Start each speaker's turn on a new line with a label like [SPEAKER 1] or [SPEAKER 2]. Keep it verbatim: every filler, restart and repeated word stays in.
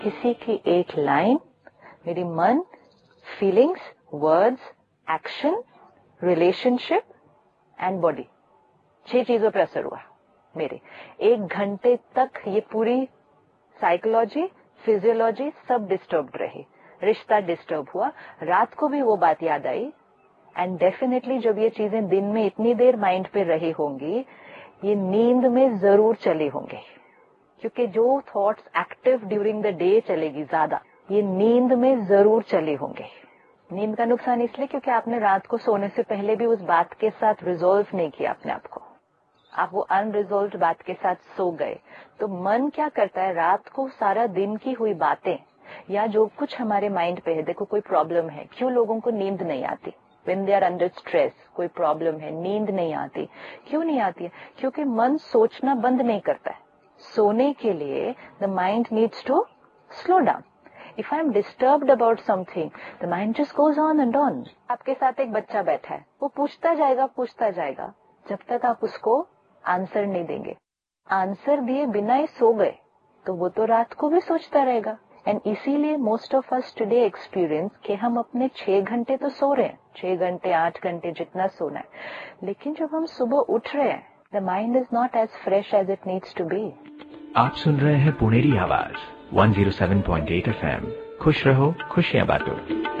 [SPEAKER 1] किसी की एक लाइन मेरी मन, feelings, words, action, relationship and body, छह चीजों पर असर हुआ मेरे। एक घंटे तक ये पूरी साइकोलॉजी, फिजियोलॉजी सब डिस्टर्ब्ड रही, रिश्ता डिस्टर्ब हुआ। रात को भी वो बात याद आई एंड डेफिनेटली जब ये चीजें दिन में इतनी देर माइंड पे रही होंगी, ये नींद में जरूर चली होंगी, क्योंकि जो thoughts active during the day चलेगी ज्यादा, ये नींद में जरूर चली होंगी। नींद का नुकसान इसलिए क्योंकि आपने रात को सोने से पहले भी उस बात के साथ रिजॉल्व नहीं किया अपने आप को, आप वो अनरिजॉल्व बात के साथ सो गए। तो मन क्या करता है, रात को सारा दिन की हुई बातें या जो कुछ हमारे माइंड पे है, देखो कोई प्रॉब्लम है, क्यों लोगों को नींद नहीं आती, when they are under stress, कोई प्रॉब्लम है, नींद नहीं आती, क्यों नहीं आती है? क्योंकि मन सोचना बंद नहीं करता है। सोने के लिए the mind needs to slow down. If I am disturbed about something, the mind just goes on and on. आपके साथ एक बच्चा बैठा है, वो पूछता जाएगा पूछता जाएगा जब तक आप उसको आंसर नहीं देंगे। आंसर दिए बिना ही सो गए तो वो तो रात को भी सोचता रहेगा। एंड इसीलिए most of us today experience कि हम अपने छह घंटे तो सो रहे हैं, छह घंटे आठ घंटे जितना सोना है, लेकिन जब हम सुबह उठ रहे हैं, the mind is not as fresh as it needs to be.
[SPEAKER 2] आप सुन रहे हैं पुणेरी आवाज एक सौ सात पॉइंट आठ एफ एम। खुश रहो, खुशियां बांटो।